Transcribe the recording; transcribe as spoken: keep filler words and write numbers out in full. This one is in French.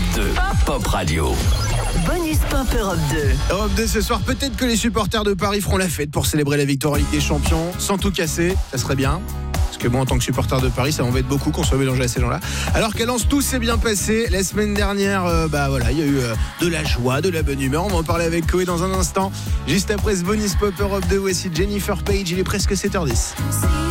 deux, Pop Radio. Bonus Pop Europe deux. Europe deux ce soir, peut-être que les supporters de Paris feront la fête pour célébrer la victoire en Ligue des Champions sans tout casser, ça serait bien. Parce que moi, en tant que supporter de Paris, ça m'embête beaucoup qu'on soit mélangé à ces gens-là. Alors qu'à Lens, tout s'est bien passé. La semaine dernière, euh, bah voilà, il y a eu euh, de la joie, de la bonne humeur. On va en parler avec Koé dans un instant. Juste après ce bonus Pop Europe deux, voici Jennifer Page. Il est presque sept heures dix.